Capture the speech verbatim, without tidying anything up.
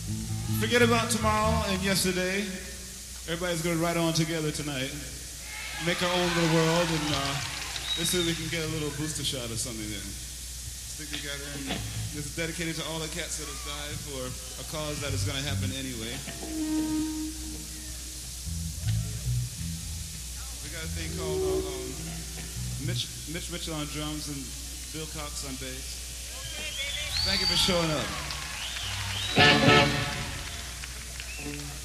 Forget about tomorrow and yesterday. Everybody's going to ride on together tonight. Make our own little world, and uh, let's see if we can get a little booster shot or something then. Stick together, and this is dedicated to all the cats that have died for a cause that is going to happen anyway. We got a thing called uh, um, Mitch, Mitch Mitchell on drums and Bill Cox on bass. Thank you for showing up.